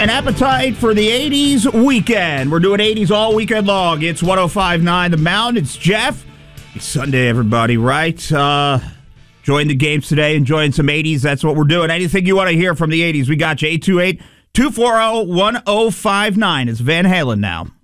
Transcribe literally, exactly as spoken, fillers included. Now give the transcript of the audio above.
an appetite for the eighties weekend. We're doing eighties all weekend long. It's one oh five point nine The Mound. It's Jeff. It's Sunday, everybody, right? Uh, enjoying the games today, enjoying some eighties. That's what we're doing. Anything you want to hear from the eighties, we got you. eight two eight, two four zero, one oh five nine. It's Van Halen now.